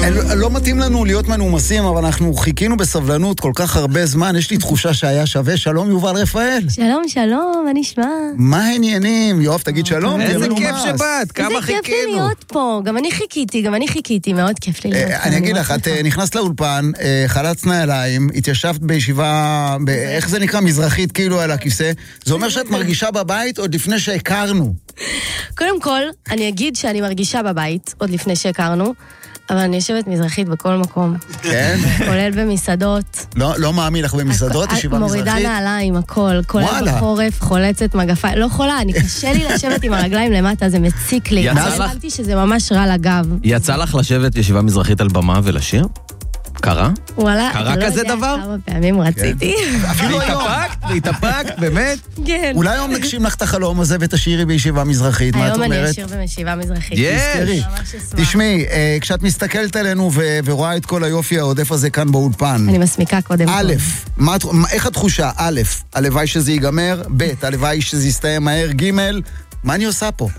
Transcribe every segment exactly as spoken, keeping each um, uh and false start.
לא מתאים לנו להיות מנומסים, אבל אנחנו חיכינו בסבלנות כל כך הרבה זמן, יש לי תחושה שהיה שווה. שלום יובל רפאל. שלום, שלום, מה נשמע? מה העניינים? יואב, תגיד שלום. איזה כיף שבאת, כמה חיכינו. איזה כיף לי להיות פה, גם אני חיכיתי, גם אני חיכיתי, מאוד כיף לי להיות פה. אני אגיד לך, את נכנסת לאולפן, חלצת נעליים, התיישבת בישיבה, איך זה נקרא, מזרחית כאילו על הכיסא, זה אומר שאת מרגישה בבית עוד לפני שהכרנו. קודם כל, אני אגיד שאני מרגישה בבית עוד לפני שהכרנו, אבל אני יושבת מזרחית בכל מקום. כן? כולל במסעדות. לא, לא מאמין לך במסעדות, ישיבה מזרחית? מורידה נעליים, הכל. כולל בחורף, חולצת מגפה. לא יכולה, אני קשה לי לשבת עם הרגליים למטה, זה מציק לי. אני הבנתי שזה ממש רע לגב. יצא לך לשבת ישיבה מזרחית על במה ולשיר? קרה? וואלה, קרה כזה דבר? כמה פעמים רציתי. אפילו היום. והתאפקת, והתאפקת, באמת? כן. אולי היום נגשים לך את החלום הזה ותשאירי בישיבה מזרחית, מה את אומרת? היום אני אשיר בישיבה מזרחית. יש! תשמעי, כשאת מסתכלת עלינו ורואה את כל היופי העודף הזה כאן באולפן. אני מסמיקה קודם כל. א', איך התחושה? א', הלוואי שזה ייגמר, ב', הלוואי שזה יסתיים מהר, ג', מה אני עושה פה?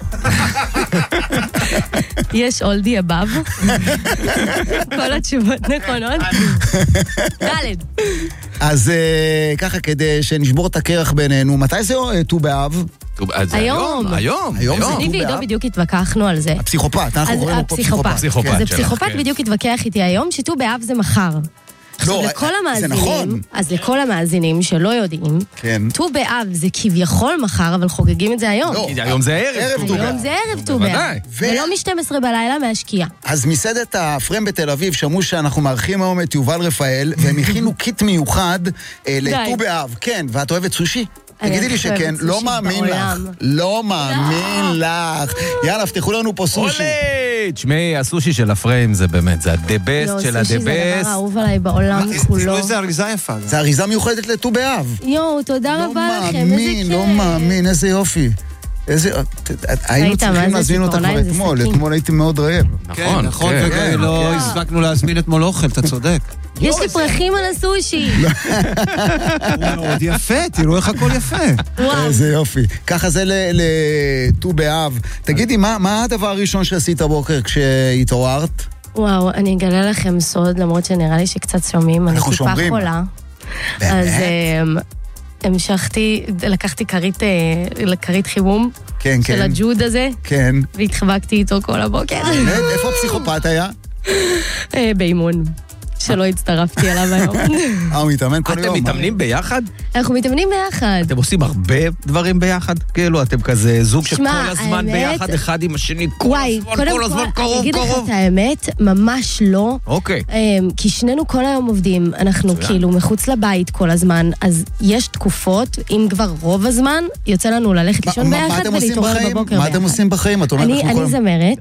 יש all the above. כל התשובות נכונות. דלת. אז ככה, כדי שנשבור את הקרח בינינו, מתי זה ט"ו באב? היום. היום. היום זה אני ועידו בדיוק התווכחנו על זה. הפסיכופת, אנחנו קוראים לו פה פסיכופת. אז הפסיכופת בדיוק התווכח איתי היום, שט"ו באב זה מחר. לא, זה נכון. אז לכל המאזינים שלא יודעים, ט"ו באב זה כביכול מחר, אבל חוגגים את זה היום. לא, היום זה ערב ט"ו באב. היום זה ערב ט"ו באב. ולא מ-שתים עשרה בלילה מהשקיעה. אז מסעדת הפרם בתל אביב שמעו שאנחנו מארחים היום את יובל רפאל, והם הכינו קיט מיוחד לט"ו באב. כן, ואת אוהבת סושי? תגידי לי שכן, לא מאמין לך. לא מאמין לך. יאללה, פתחו לנו פה סושי. תשמעי, הסושי של הפריים זה באמת, זה הדבסט של הדבסט. סושי זה הדבר האהוב עליי בעולם כולו. תראו איזה אריזה יפה. זה אריזה מיוחדת לט"ו באב. יואו, תודה רבה לכם, איזה כיף. לא מאמין, איזה יופי. איזה... היינו צריכים להזמין אותה כבר אתמול, אתמול הייתי מאוד רעב. נכון, נכון, ולא הספקנו להזמין אתמול אוכל, אתה צודק. יש לי פרחים על הסושי. מאוד יפה, תראו איך הכל יפה. איזה יופי. ככה זה לט"ו באב. תגידי, מה הדבר הראשון שעשית הבוקר כשהתעוררת? וואו, אני אגלה לכם סוד, למרות שנראה לי שקצת שומעים, אני טיפה חולה. אז המשכתי, לקחתי כרית חימום של הג'וד הזה, והתחבקתי איתו כל הבוקר. איפה הפסיכופת היה? באימון. שלא הצטרפתי עליו היום. אה, הוא מתאמן כל יום. אתם מתאמנים ביחד? אנחנו מתאמנים ביחד. אתם עושים הרבה דברים ביחד? כאילו, אתם כזה זוג שכל הזמן ביחד, אחד עם השני, כל הזמן, כל הזמן, קרוב, קרוב. אגיד לך את האמת, ממש לא. אוקיי. כי שנינו כל היום עובדים, אנחנו כאילו מחוץ לבית כל הזמן, אז יש תקופות, אם כבר רוב הזמן, יוצא לנו ללכת לישון ביחד ולהתעורר בבוקר ביחד. מה אתם עושים בחיים? אני זמרת.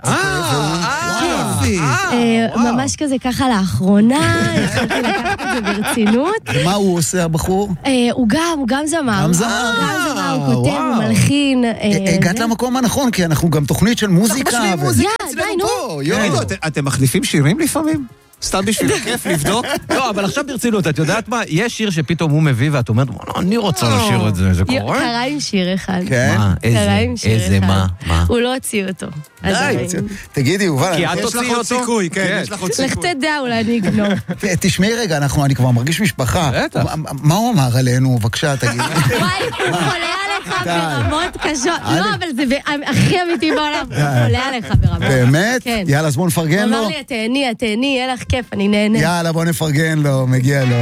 ממש כזה ככה לאחרונה, יכולתי לקחת את זה ברצינות. ומה הוא עושה, הבחור? הוא גם, הוא גם זמר. גם זמר. גם זמר, הוא כותב, הוא מלחין. הגעת למקום הנכון, כי אנחנו גם תוכנית של מוזיקה. אנחנו משמיעים מוזיקה אצלנו פה. אתם מחליפים שירים לפעמים? סתם בשביל הכיף לבדוק? לא, אבל עכשיו ברצינות, את יודעת מה? יש שיר שפתאום הוא מביא ואת אומרת, אני רוצה לשיר את זה, זה קורה? קרה עם שיר אחד. כן? קרה עם שיר אחד. איזה מה? הוא לא הוציא אותו. די. תגידי, יובל. כי את תוציא אותו? סיכוי, כן, יש לך עוד סיכוי. לך תדע, אולי אני אגנוב. תשמעי רגע, אני כבר מרגיש משפחה. מה הוא אמר עלינו? בבקשה, תגידי. וואי, הוא חולה עליך ברמות קשות. לא, אבל זה הכי אמיתי בעולם. הוא חולה עליך ברמות. באמת? יאללה, אז בוא נפרגן לו. אמר לי, תהני, תהני, יהיה לך כיף, אני נהנה. יאללה, בוא נפרגן לו, מגיע לו.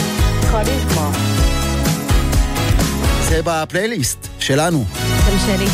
זה בפלייליסט שלנו. גם שלי.